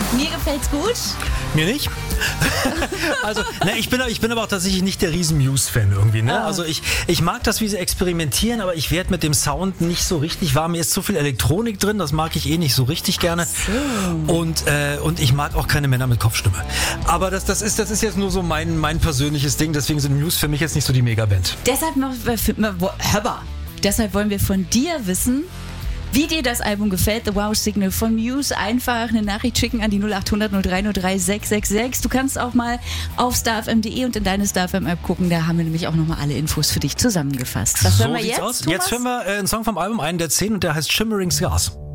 Mir gefällt's gut. Mir nicht. Also, ich bin aber auch tatsächlich nicht der riesen Muse-Fan irgendwie. Ne? Also ich mag das, wie sie experimentieren, aber ich werde mit dem Sound nicht so richtig warm. Mir ist zu viel Elektronik drin, das mag ich nicht so richtig gerne. So. Und ich mag auch keine Männer mit Kopfstimme. Aber das ist jetzt nur so mein persönliches Ding, deswegen sind Muse für mich jetzt nicht so die Megaband. Deshalb wollen wir von dir wissen, wie dir das Album gefällt, The Wow Signal von Muse. Einfach eine Nachricht schicken an die 0800 0303 666. Du kannst auch mal auf starfm.de und in deine StarFM-App gucken. Da haben wir nämlich auch nochmal alle Infos für dich zusammengefasst. Was hören wir jetzt, Thomas? Jetzt hören wir einen Song vom Album, einen der 10, und der heißt Shimmering Scars.